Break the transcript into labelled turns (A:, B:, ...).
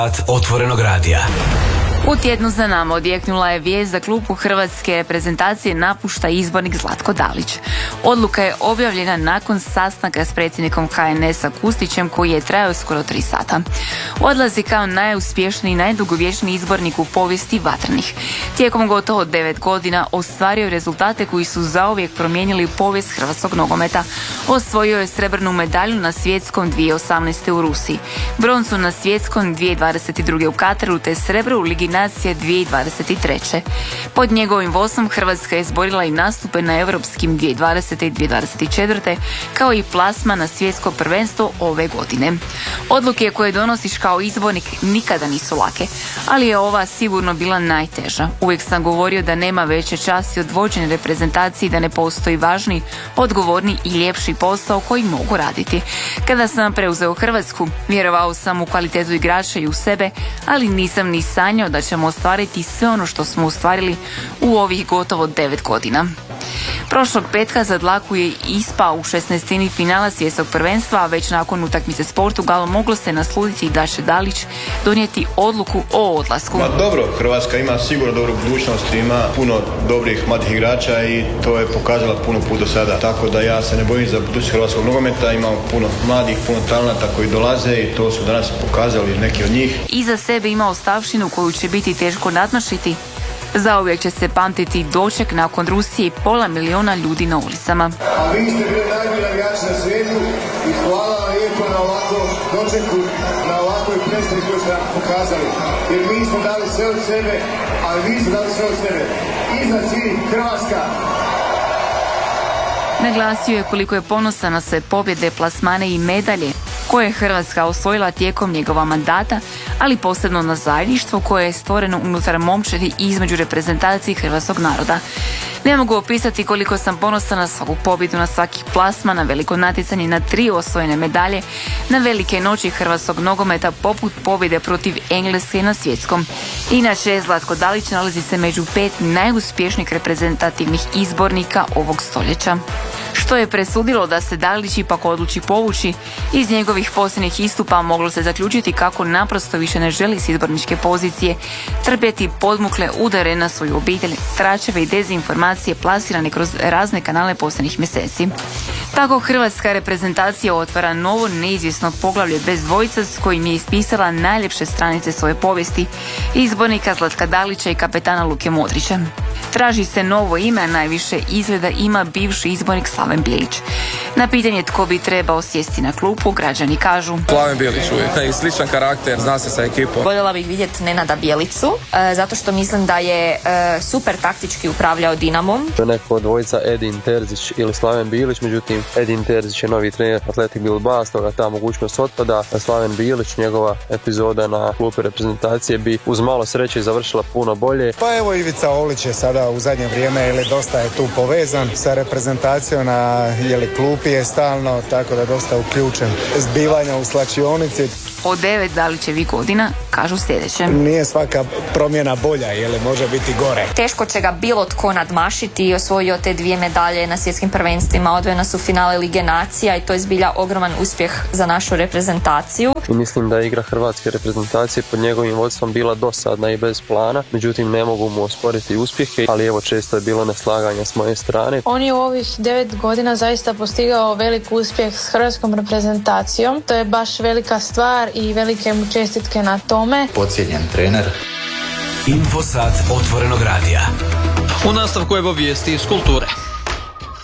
A: Otvorenog radija.
B: U tjednu za nama odjeknula je vijest da klubu hrvatske reprezentacije napušta izbornik Zlatko Dalić. Odluka je objavljena nakon sastanka s predsjednikom HNS-a Kustićem koji je trajao skoro 3 sata. Odlazi kao najuspješniji i najdugovječniji izbornik u povijesti vatrenih. Tijekom gotovo 9 godina ostvario je rezultate koji su zauvijek promijenili povijest hrvatskog nogometa. Osvojio je srebrnu medalju na svjetskom 2018. u Rusiji, broncu na svjetskom 2022. u Kataru te srebro u Ligi nacije 2023. Pod njegovim vodstvom Hrvatska je izborila i nastupe na europskim 2020. i 2024. kao i plasma na svjetsko prvenstvo ove godine. Odluke koje donosiš kao izbornik nikada nisu lake, ali je ova sigurno bila najteža. Uvijek sam govorio da nema veće časti od vođenja reprezentacije i da ne postoji važniji, odgovorniji i ljepši posao koji mogu raditi. Kada sam preuzeo Hrvatsku, vjerovao sam u kvalitetu igrača i u sebe, ali nisam ni sanjao da ćemo ostvariti sve ono što smo ostvarili u ovih gotovo 9 godina. Prošlog petka za dlaku je ispao u 16. finala svjetskog prvenstva, a već nakon utakmice s Portugalom moglo se naslutiti da će Dalić donijeti odluku o odlasku.
C: Dobro, Hrvatska ima sigurno dobru budućnost, ima puno dobrih mladih igrača i to je pokazala puno put do sada. Tako da ja se ne bojim za budućnost hrvatskog nogometa, imamo puno mladih, puno talenata koji dolaze i to su danas pokazali neki od njih.
B: Iza sebe ima ostavštinu koju će biti teško nadmašiti. Zauvijek će se pamtiti doček nakon Rusije i 500.000 ljudi na ulicama.
D: A vi ste bili najbolji navijači na svijetu i hvala vam lijepo na ovakvom dočeku, na ovakvoj predstavi koju ste pokazali. Jer mi smo dali sve od sebe, ali vi ste dali sve od sebe. Iznad svih Hrvatska.
B: Naglasio je koliko je ponosan na sve pobjede, plasmane i medalje koje je Hrvatska osvojila tijekom njegova mandata, ali posebno na zajedništvo koje je stvoreno unutar momčadi i između reprezentacije hrvatskog naroda. Ne mogu opisati koliko sam ponosan na svaku pobjedu, na svaki plasman, na veliko natjecanje, na 3 osvojene medalje, na velike noći hrvatskog nogometa poput pobjede protiv Engleske na svjetskom. Inače, Zlatko Dalić nalazi se među 5 najuspješnijih reprezentativnih izbornika ovog stoljeća. Što je presudilo da se Dalić ipak odluči povući iz njegovih posljednjih istupa, moglo se zaključiti kako naprosto više ne želi s izborničke pozicije trpjeti podmukle udare na svoju obitelj, tračeve i dezinformacije plasirane kroz razne kanale posljednjih mjeseci. Tako hrvatska reprezentacija otvara novo neizvjesno poglavlje bez dvojica s kojim je ispisala najljepše stranice svoje povijesti, izbornika Zlatka Dalića i kapetana Luke Modrića. Traži se novo ime, a najviše izgleda ima bivši izbornik Slaven Bilić. Na pitanje tko bi trebao sjesti na klupu, građani kažu:
E: Slaven Bilić uvijek. I sličan karakter, zna se sa ekipom.
F: Voljela bih vidjeti Nenada Bjelicu, zato što mislim da je super taktički upravljao Dinamom.
G: Neko od dvojica Edin Terzić ili Slaven Bilić, međutim Edin Terzić je novi trener Atletik Bilbao, stoga ta mogućnost otpada. Slaven Bilić, njegova epizoda na klupi reprezentacije bi uz malo sreće završila puno bolje.
H: Pa evo Ivica Olić je sada u zadnje vrijeme dosta je tu povezan sa reprezentacijom, na klupi je stalno, tako da dosta uključen zbivanja u slačionici.
B: Od 9 Dalićevih godina kažu sljedeće:
H: nije svaka promjena bolja, može biti gore.
F: Teško će ga bilo tko nadmašiti i osvojio te 2 medalje na svjetskim prvenstvima, odveo nas u finale Lige nacija i to je zbilja ogroman uspjeh za našu reprezentaciju.
G: I mislim da je igra hrvatske reprezentacije pod njegovim vodstvom bila dosadna i bez plana, međutim ne mogu mu osporiti uspjehe, ali evo često je bilo neslaganja s moje strane.
I: On je u ovih 9 godina zaista postigao velik uspjeh s hrvatskom reprezentacijom, to je baš velika stvar i velike mu čestitke na tome.
J: Podcijenjen trener.
A: Infosat Otvorenog radija.
K: U nastavku evo vijesti iz kulture.